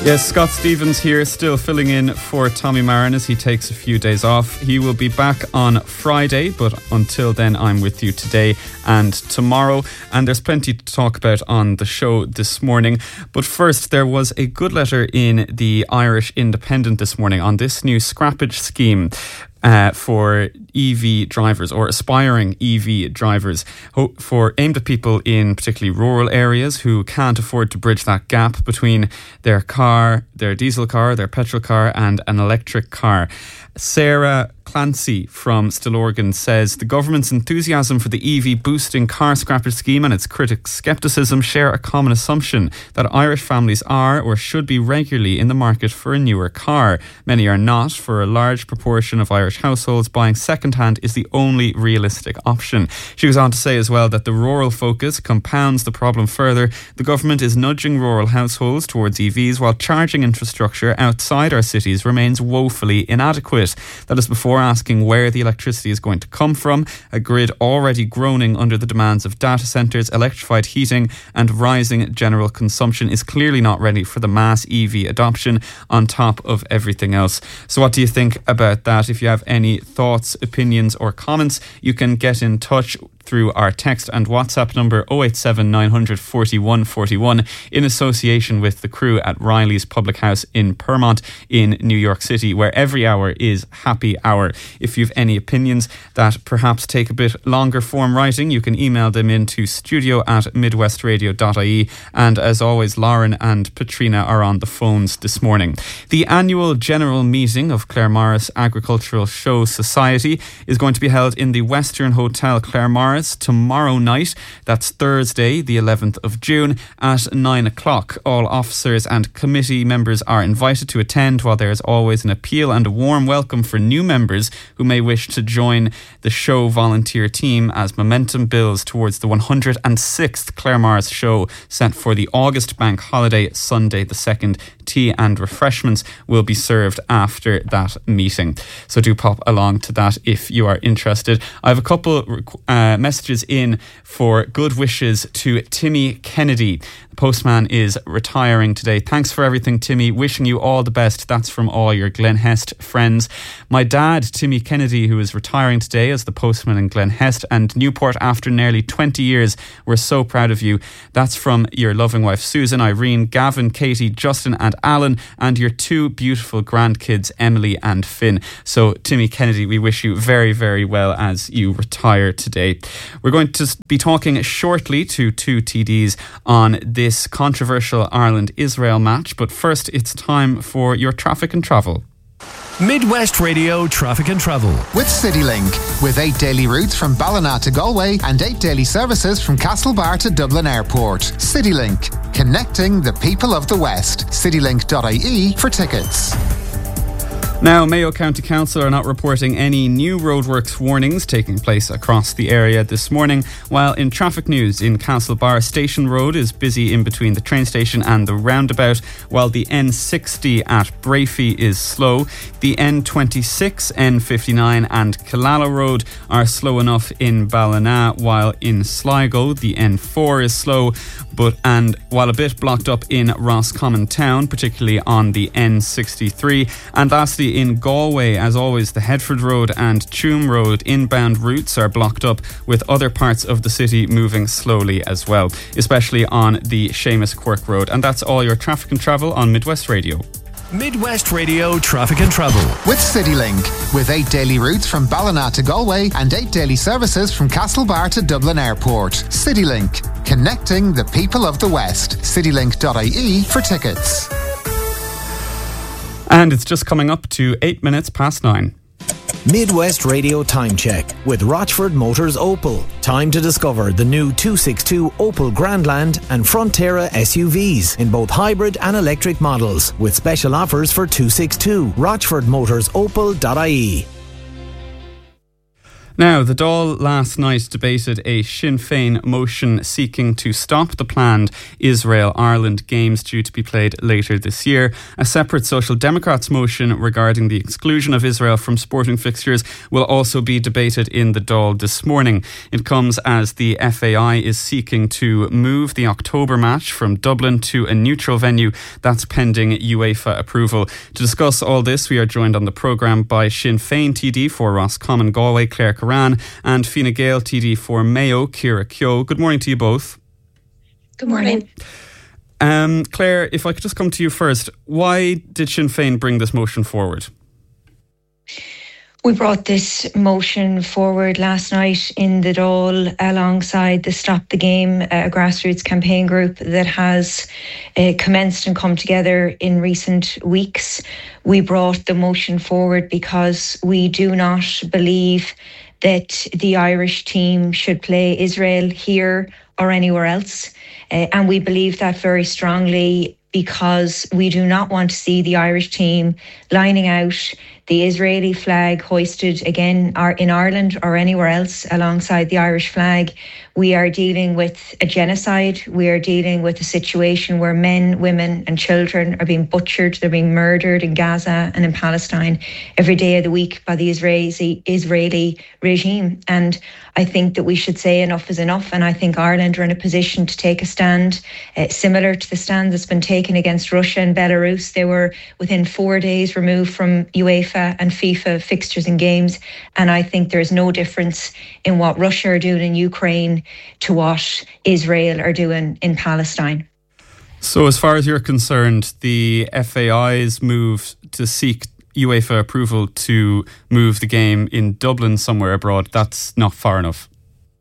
Yes, Scott Stevens here, still filling in for Tommy Marin as he takes a few days off. He will be back on Friday, but until then I'm with you today and tomorrow, and there's plenty to talk about on the show this morning. But first, there was a good letter in the Irish Independent this morning on this new scrappage scheme for EV drivers or aspiring EV drivers, aimed at people in particularly rural areas who can't afford to bridge that gap between their car, their diesel car, their petrol car and an electric car. Sarah Clancy from Stillorgan says the government's enthusiasm for the EV boosting car scrappage scheme and its critics' scepticism share a common assumption that Irish families are or should be regularly in the market for a newer car. Many are not. For a large proportion of Irish households, buying second-hand is the only realistic option. She goes on to say as well that the rural focus compounds the problem further. The government is nudging rural households towards EVs while charging infrastructure outside our cities remains woefully inadequate. That is before asking where the electricity is going to come from, a grid already groaning under the demands of data centres, electrified heating and rising general consumption is clearly not ready for the mass EV adoption on top of everything else. So what do you think about that? If you have any thoughts, opinions or comments, you can get in touch through our text and WhatsApp number 087 900 41 41 in association with the crew at Riley's Public House in Permont in New York City, where every hour is happy hour. If you've any opinions that perhaps take a bit longer form writing, you can email them in to studio@midwestradio.ie, and as always Lauren and Patrina are on the phones this morning. The annual general meeting of Claremorris Agricultural Show Society is going to be held in the Western Hotel Claremorris tomorrow night. That's Thursday the 11th of June at 9 o'clock. All officers and committee members are invited to attend, while there is always an appeal and a warm welcome for new members who may wish to join the show volunteer team as momentum builds towards the 106th Claremorris show set for the August bank holiday Sunday the 2nd. Tea and refreshments will be served after that meeting, so do pop along to that if you are interested. I have a couple messages in for good wishes to Timmy Kennedy. The postman is retiring today. Thanks for everything, Timmy. Wishing you all the best. That's from all your Glenhest friends. My dad, Timmy Kennedy, who is retiring today as the postman in Glenhest and Newport after nearly 20 years. We're so proud of you. That's from your loving wife Susan, Irene, Gavin, Katie, Justin and Alan, and your two beautiful grandkids Emily and Finn. So Timmy Kennedy, we wish you very, very well as you retire today. We're going to be talking shortly to two TDs on this controversial Ireland-Israel match, but first it's time for your traffic and travel. Midwest Radio Traffic and Travel with CityLink, with 8 daily routes from Ballina to Galway and 8 daily services from Castlebar to Dublin Airport. CityLink, connecting the people of the West. citylink.ie for tickets. Now, Mayo County Council are not reporting any new roadworks warnings taking place across the area this morning, while in traffic news in Castlebar, Station Road is busy in between the train station and the roundabout, while the N60 at Brafey is slow. The N26, N59 and Killala Road are slow enough in Ballina, while in Sligo the N4 is slow, and while a bit blocked up in Roscommon Town, particularly on the N63. And lastly, in Galway, as always, the Headford Road and Tuam Road inbound routes are blocked up, with other parts of the city moving slowly as well, especially on the Seamus Quirk Road. And that's all your traffic and travel on Midwest Radio. Midwest Radio Traffic and Travel with CityLink, with 8 daily routes from Ballina to Galway and 8 daily services from Castlebar to Dublin Airport. CityLink, connecting the people of the West. citylink.ie for tickets. And it's just coming up to 8 minutes past 9. Midwest Radio Time Check with Rochford Motors Opel. Time to discover the new 262 Opel Grandland and Frontera SUVs in both hybrid and electric models, with special offers for 262. RochfordMotorsOpel.ie. Now, the Dáil last night debated a Sinn Féin motion seeking to stop the planned Israel-Ireland games due to be played later this year. A separate Social Democrats motion regarding the exclusion of Israel from sporting fixtures will also be debated in the Dáil this morning. It comes as the FAI is seeking to move the October match from Dublin to a neutral venue. That's pending UEFA approval. To discuss all this, we are joined on the programme by Sinn Féin TD for Roscommon Galway, Claire Curran, and Fine Gael TD for Mayo, Ciara Keogh. Good morning to you both. Good morning. Claire, if I could just come to you first, why did Sinn Féin bring this motion forward? We brought this motion forward last night in the Dáil alongside the Stop the Game, a grassroots campaign group that has commenced and come together in recent weeks. We brought the motion forward because we do not believe that the Irish team should play Israel here or anywhere else. And we believe that very strongly because we do not want to see the Irish team lining out the Israeli flag hoisted again in Ireland or anywhere else alongside the Irish flag. We are dealing with a genocide. We are dealing with a situation where men, women and children are being butchered. They're being murdered in Gaza and in Palestine every day of the week by the Israeli regime. And I think that we should say enough is enough. And I think Ireland are in a position to take a stand similar to the stand that's been taken against Russia and Belarus. They were within 4 days removed from UEFA and FIFA fixtures and games. And I think there's no difference in what Russia are doing in Ukraine to what Israel are doing in Palestine. So as far as you're concerned, the FAI's move to seek UEFA approval to move the game in Dublin somewhere abroad, that's not far enough.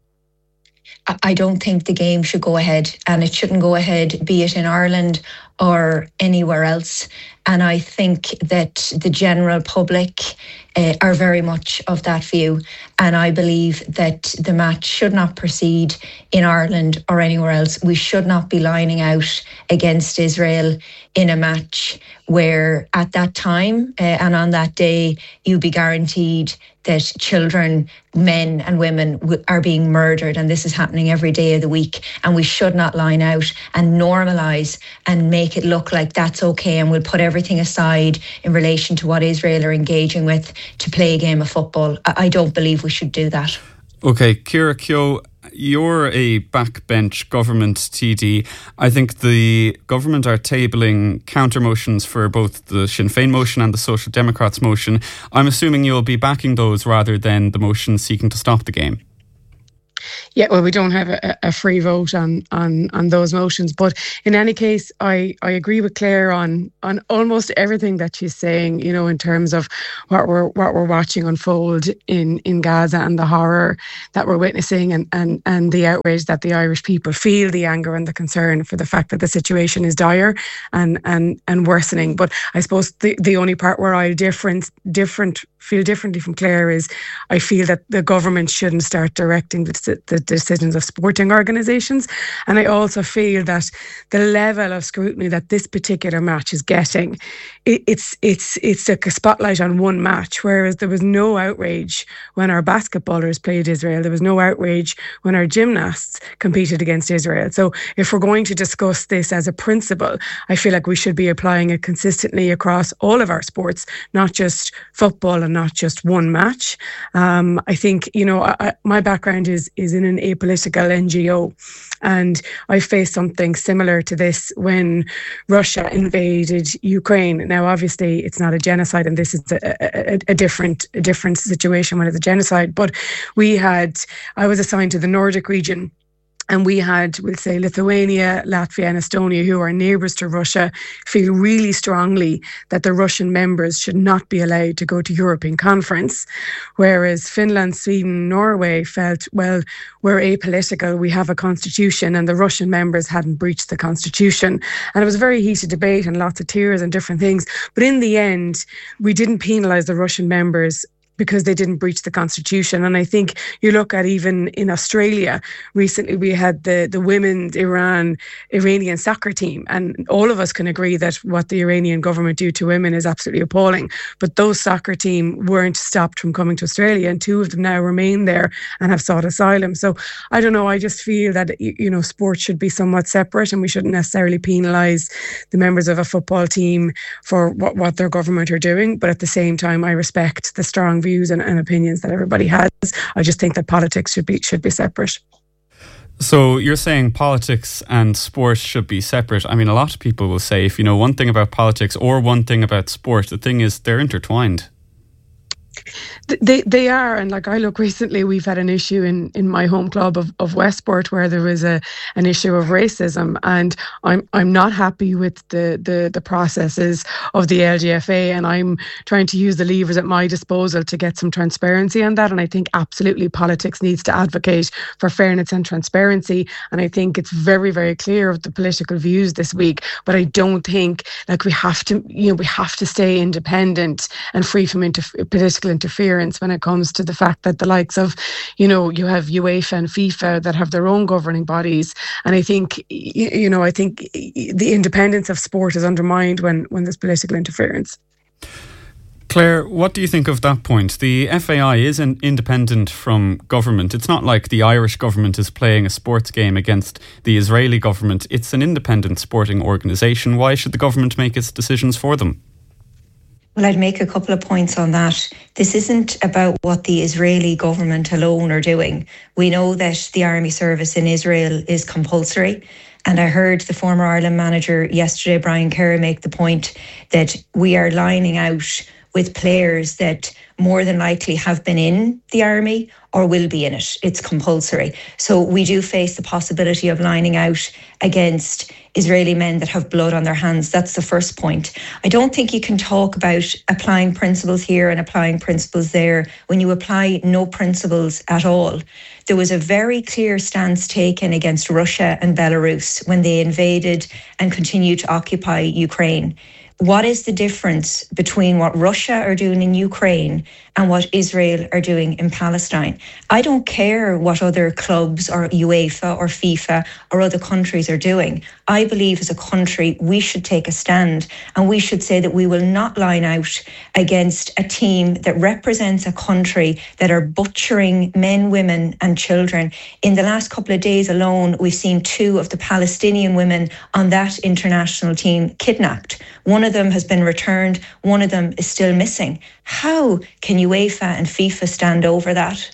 I don't think the game should go ahead, and it shouldn't go ahead, be it in Ireland or anywhere else. And I think that the general public are very much of that view. And I believe that the match should not proceed in Ireland or anywhere else. We should not be lining out against Israel in a match where at that time and on that day, you'd be guaranteed that children, men and women are being murdered. And this is happening every day of the week. And we should not line out and normalise and make it look like that's okay. And we'll put everything aside in relation to what Israel are engaging with to play a game of football. I don't believe we should do that. Okay, Ciara Keogh, you're a backbench government TD. I think the government are tabling counter motions for both the Sinn Féin motion and the Social Democrats motion. I'm assuming you'll be backing those rather than the motion seeking to stop the game. Yeah, well, we don't have a free vote on those motions. But in any case, I agree with Claire on almost everything that she's saying, you know, in terms of what we're watching unfold in Gaza and the horror that we're witnessing and the outrage that the Irish people feel, the anger and the concern for the fact that the situation is dire and worsening. But I suppose the only part where I feel differently from Claire is I feel that the government shouldn't start directing the decisions of sporting organisations. And I also feel that the level of scrutiny that this particular match is getting, it's like a spotlight on one match, whereas there was no outrage when our basketballers played Israel. There was no outrage when our gymnasts competed against Israel. So if we're going to discuss this as a principle, I feel like we should be applying it consistently across all of our sports, not just football and not just one match. I think, you know, my background is in an apolitical NGO, and I faced something similar to this when Russia invaded Ukraine. Now, obviously, it's not a genocide, and this is a different situation when it's a genocide. But I was assigned to the Nordic region. And we had, we'll say, Lithuania, Latvia and Estonia, who are neighbours to Russia, feel really strongly that the Russian members should not be allowed to go to European Conference. Whereas Finland, Sweden, Norway felt, well, we're apolitical, we have a constitution, and the Russian members hadn't breached the constitution. And it was a very heated debate and lots of tears and different things. But in the end, we didn't penalise the Russian members because they didn't breach the constitution. And I think you look at even in Australia, recently we had the women's Iranian soccer team, and all of us can agree that what the Iranian government do to women is absolutely appalling. But those soccer team weren't stopped from coming to Australia, and 2 of them now remain there and have sought asylum. So I don't know, I just feel that, sport should be somewhat separate, and we shouldn't necessarily penalise the members of a football team for what their government are doing. But at the same time, I respect the strong views and opinions that everybody has. I just think that politics should be separate. So you're saying politics and sport should be separate. I mean, a lot of people will say, if you know one thing about politics or one thing about sport, the thing is they're intertwined. They are, and like I look recently, we've had an issue in my home club of Westport where there was an issue of racism, and I'm not happy with the processes of the LGFA, and I'm trying to use the levers at my disposal to get some transparency on that. And I think absolutely politics needs to advocate for fairness and transparency, and I think it's very, very clear of the political views this week. But I don't think we have to stay independent and free from political interference when it comes to the fact that the likes of, you have UEFA and FIFA that have their own governing bodies. And I think, I think the independence of sport is undermined when there's political interference. Claire, what do you think of that point? The FAI is independent from government. It's not like the Irish government is playing a sports game against the Israeli government. It's an independent sporting organisation. Why should the government make its decisions for them? Well, I'd make a couple of points on that. This isn't about what the Israeli government alone are doing. We know that the army service in Israel is compulsory. And I heard the former Ireland manager yesterday, Brian Kerr, make the point that we are lining out with players that more than likely have been in the army or will be in it. It's compulsory. So we do face the possibility of lining out against Israeli men that have blood on their hands. That's the first point. I don't think you can talk about applying principles here and applying principles there when you apply no principles at all. There was a very clear stance taken against Russia and Belarus when they invaded and continued to occupy Ukraine. What is the difference between what Russia are doing in Ukraine and what Israel are doing in Palestine? I don't care what other clubs or UEFA or FIFA or other countries are doing. I believe as a country we should take a stand, and we should say that we will not line out against a team that represents a country that are butchering men, women and children. In the last couple of days alone, we've seen 2 of the Palestinian women on that international team kidnapped. One of them has been returned, one of them is still missing. How can UEFA and FIFA stand over that?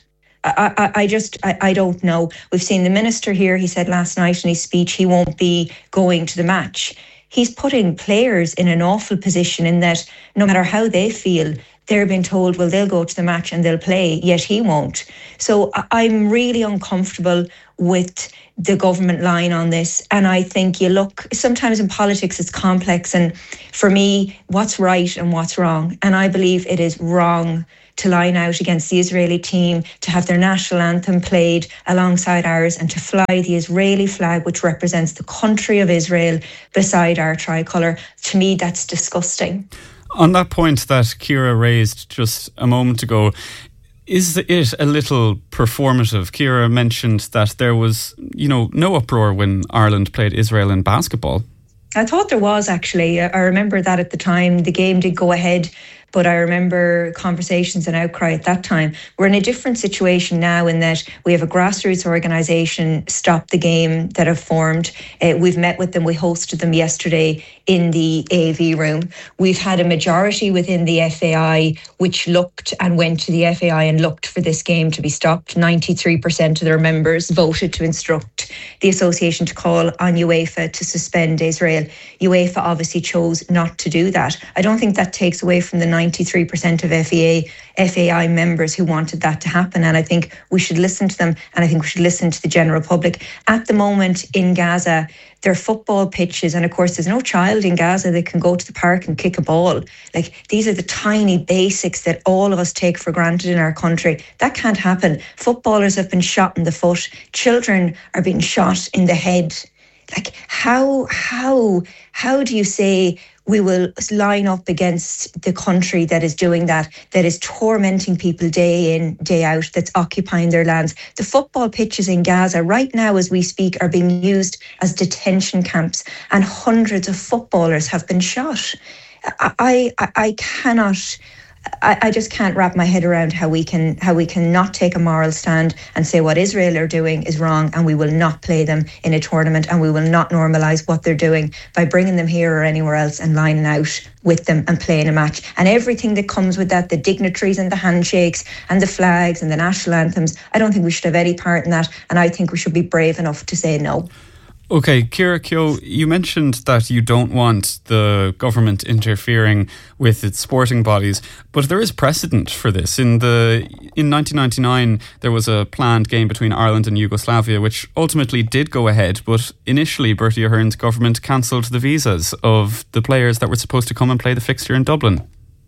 I don't know. We've seen the minister here, he said last night in his speech he won't be going to the match. He's putting players in an awful position in that no matter how they feel, they're being told, well, they'll go to the match and they'll play, yet he won't. So I'm really uncomfortable with the government line on this. And I think you look, sometimes in politics it's complex, and for me, what's right and what's wrong? And I believe it is wrong to line out against the Israeli team, to have their national anthem played alongside ours, and to fly the Israeli flag, which represents the country of Israel, beside our tricolour. To me, that's disgusting. On that point that Ciara raised just a moment ago, is it a little performative? Ciara mentioned that there was, no uproar when Ireland played Israel in basketball. I thought there was, actually. I remember that at the time. The game did go ahead, but I remember conversations and outcry at that time. We're in a different situation now in that we have a grassroots organisation, Stop the Game, that have formed. We've met with them. We hosted them yesterday in the AV room. We've had a majority within the FAI which looked and went to the FAI and looked for this game to be stopped. 93% of their members voted to instruct the association to call on UEFA to suspend Israel. UEFA obviously chose not to do that. I don't think that takes away from the 93% of FAI members who wanted that to happen. And I think we should listen to them, and I think we should listen to the general public. At the moment in Gaza, there are football pitches, and of course there's no child in Gaza that can go to the park and kick a ball. These are the tiny basics that all of us take for granted in our country. That can't happen. Footballers have been shot in the foot. Children are being shot in the head. Like, how do you say we will line up against the country that is doing that is tormenting people day in, day out, that's occupying their lands? The football pitches in Gaza right now as we speak are being used as detention camps, and hundreds of footballers have been shot. I cannot... I just can't wrap my head around how we can not take a moral stand and say what Israel are doing is wrong, and we will not play them in a tournament, and we will not normalise what they're doing by bringing them here or anywhere else and lining out with them and playing a match. And everything that comes with that, the dignitaries and the handshakes and the flags and the national anthems, I don't think we should have any part in that, and I think we should be brave enough to say no. Okay, Ciara Keogh, you mentioned that you don't want the government interfering with its sporting bodies, but there is precedent for this. In 1999, there was a planned game between Ireland and Yugoslavia, which ultimately did go ahead, but initially Bertie Ahern's government cancelled the visas of the players that were supposed to come and play the fixture in Dublin.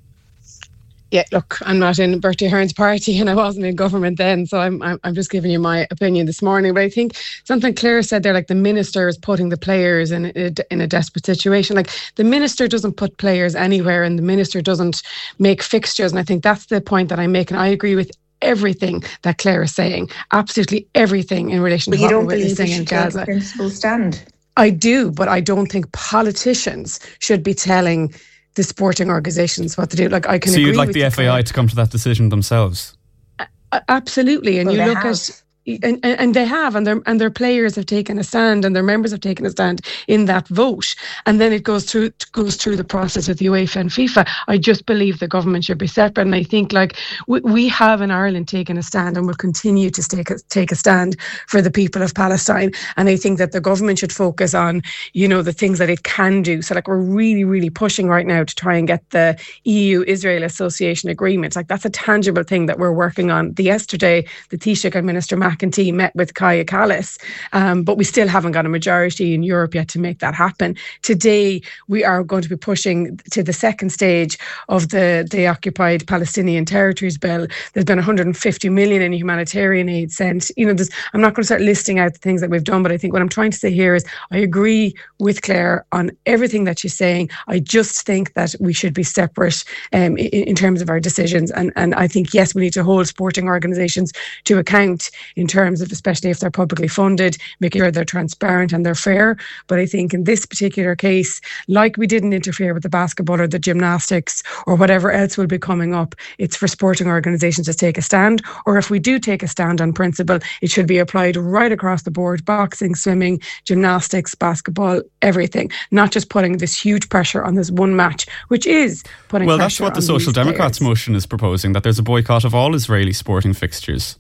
Yeah, look, I'm not in Bertie Ahern's party and I wasn't in government then, so I'm just giving you my opinion this morning. But I think something Claire said there, like the minister is putting the players in a desperate situation. Like, the minister doesn't put players anywhere, and the minister doesn't make fixtures. And I think that's the point that I'm making. I agree with everything that Claire is saying, absolutely everything in relation to what we're witnessing in Gaza. But you don't believe it should take a principled stand? I do, but I don't think politicians should be telling the sporting organisations what to do. Like, I can. So you'd like the FAI to come to that decision themselves? Absolutely, and you look at. And they have, and their players have taken a stand, and their members have taken a stand in that vote, and then it goes through the process with the UEFA and FIFA. I just believe the government should be separate, and I think, like, we have in Ireland taken a stand, and will continue to take a stand for the people of Palestine. And I think that the government should focus on, the things that it can do. So, like, we're really, really pushing right now to try and get the EU-Israel Association Agreement. Like, that's a tangible thing that we're working on. Yesterday, the Taoiseach and Minister McEntee met with Kaya Kallas, but we still haven't got a majority in Europe yet to make that happen. Today, we are going to be pushing to the second stage of the Occupied Palestinian Territories Bill. There's been 150 million in humanitarian aid sent. I'm not going to start listing out the things that we've done, but I think what I'm trying to say here is I agree with Claire on everything that she's saying. I just think that we should be separate in terms of our decisions. And I think, yes, we need to hold sporting organisations to account in terms of, especially if they're publicly funded, making sure they're transparent and they're fair. But I think in this particular case, like we didn't interfere with the basketball or the gymnastics or whatever else will be coming up, it's for sporting organisations to take a stand. Or if we do take a stand on principle, it should be applied right across the board: boxing, swimming, gymnastics, basketball, everything. Not just putting this huge pressure on this one match, which is putting pressure on. Well, that's what the Social Democrats motion is proposing, that there's a boycott of all Israeli sporting fixtures.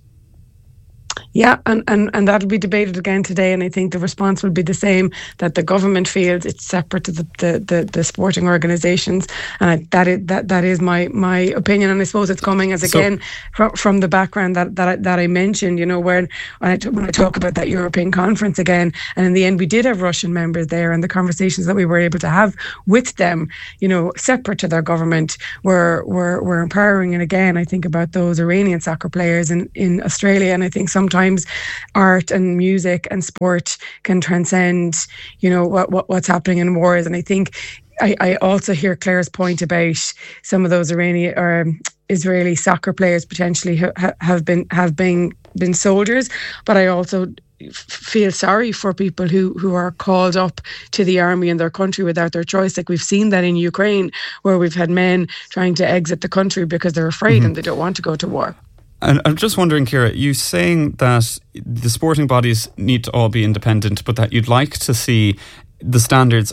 Yeah, and that'll be debated again today, and I think the response will be the same, that the government feels it's separate to the sporting organisations, and that is my opinion. And I suppose it's coming as, again, from the background that I mentioned, when I talk about that European conference again, and in the end we did have Russian members there, and the conversations that we were able to have with them, separate to their government, were empowering. And again, I think about those Iranian soccer players in Australia, and I think sometimes art and music and sport can transcend, what's happening in wars. And I think I also hear Claire's point about some of those Iranian or Israeli soccer players potentially have been soldiers, but I also feel sorry for people who are called up to the army in their country without their choice. Like, we've seen that in Ukraine, where we've had men trying to exit the country because they're afraid and they don't want to go to war. And I'm just wondering, Ciara, you saying that the sporting bodies need to all be independent, but that you'd like to see the standards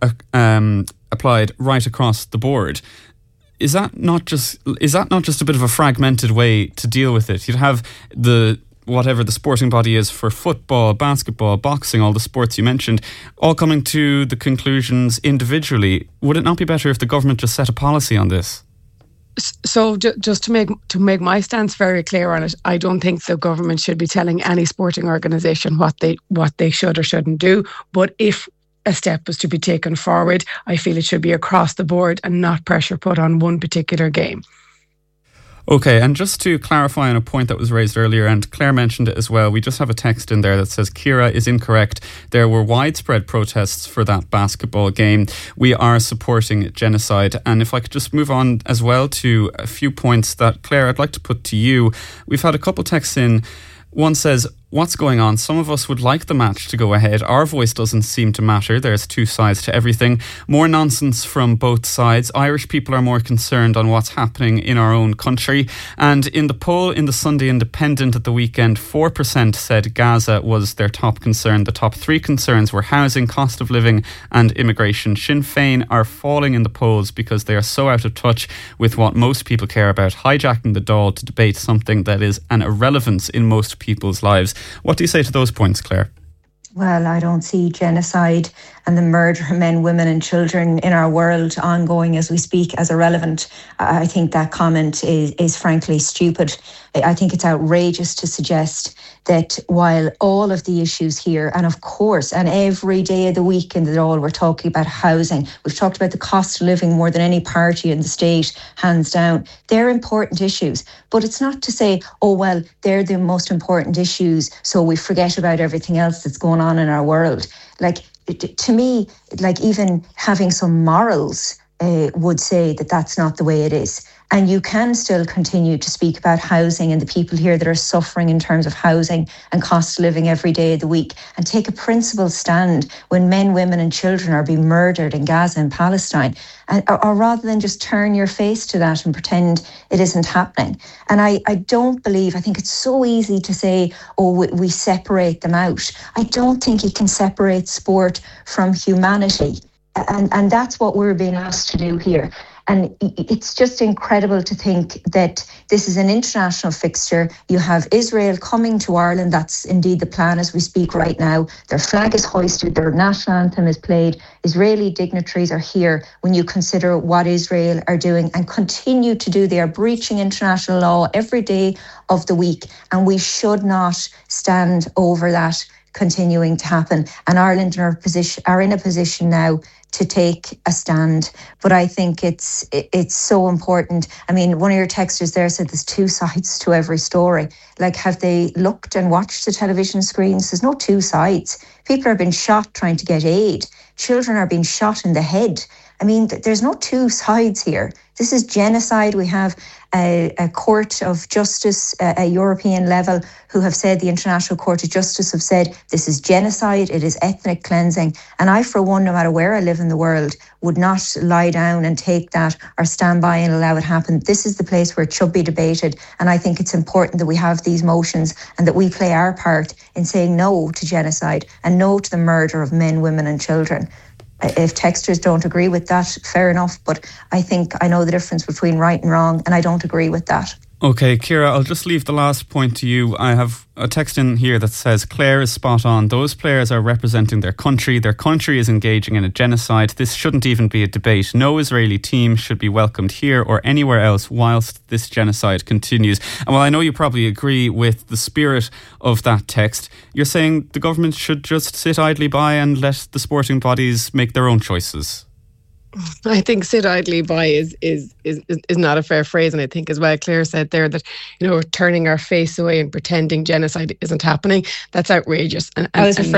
applied right across the board. Is that not just a bit of a fragmented way to deal with it? You'd have whatever the sporting body is for football, basketball, boxing, all the sports you mentioned, all coming to the conclusions individually. Would it not be better if the government just set a policy on this? So just to make my stance very clear on it, I don't think the government should be telling any sporting organisation what they should or shouldn't do. But if a step was to be taken forward, I feel it should be across the board and not pressure put on one particular game. Okay, and just to clarify on a point that was raised earlier, and Claire mentioned it as well, we just have a text in there that says Ciara is incorrect. There were widespread protests for that basketball game. We are supporting genocide. And if I could just move on as well to a few points that, Claire, I'd like to put to you. We've had a couple texts in. One says, what's going on? Some of us would like the match to go ahead. Our voice doesn't seem to matter. There's two sides to everything. More nonsense from both sides. Irish people are more concerned on what's happening in our own country. And in the poll in the Sunday Independent at the weekend, 4% said Gaza was their top concern. The top three concerns were housing, cost of living and immigration. Sinn Féin are falling in the polls because they are so out of touch with what most people care about, hijacking the Dáil to debate something that is an irrelevance in most people's lives. What do you say to those points, Claire? Well, I don't see genocide and the murder of men, women and children in our world ongoing as we speak as irrelevant. I think that comment is frankly stupid. I think it's outrageous to suggest that while all of the issues here, and of course, and every day of the week in the Dáil, we're talking about housing. We've talked about the cost of living more than any party in the state, hands down. They're important issues. But it's not to say, oh, well, they're the most important issues, so we forget about everything else that's going on in our world. Like, to me, like even having some morals would say that that's not the way it is. And you can still continue to speak about housing and the people here that are suffering in terms of housing and cost of living every day of the week, and take a principled stand when men, women and children are being murdered in Gaza and Palestine, or rather than just turn your face to that and pretend it isn't happening. And I think it's so easy to say, oh, we separate them out. I don't think you can separate sport from humanity. And that's what we're being asked to do here. And it's just incredible to think that this is an international fixture. You have Israel coming to Ireland. That's indeed the plan as we speak right now. Their flag is hoisted. Their national anthem is played. Israeli dignitaries are here. When you consider what Israel are doing and continue to do, they are breaching international law every day of the week. And we should not stand over that continuing to happen. And Ireland are in a position now to take a stand. But I think it's so important. I mean, one of your texters there said there's two sides to every story. Like, have they looked and watched the television screens? There's no two sides. People are being shot trying to get aid. Children are being shot in the head. I mean, there's no two sides here. This is genocide. We have a court of justice, a European level, who have said, the International Court of Justice have said, this is genocide, it is ethnic cleansing. And I, for one, no matter where I live in the world, would not lie down and take that or stand by and allow it happen. This is the place where it should be debated. And I think it's important that we have these motions and that we play our part in saying no to genocide and no to the murder of men, women and children. If texters don't agree with that, fair enough. But I think I know the difference between right and wrong, and I don't agree with that. Okay, Ciara, I'll just leave the last point to you. I have a text in here that says, Claire is spot on. Those players are representing their country. Their country is engaging in a genocide. This shouldn't even be a debate. No Israeli team should be welcomed here or anywhere else whilst this genocide continues. And while I know you probably agree with the spirit of that text, you're saying the government should just sit idly by and let the sporting bodies make their own choices. I think sit idly by is not a fair phrase. And I think as well, Claire said there that, we're turning our face away and pretending genocide isn't happening. That's outrageous. And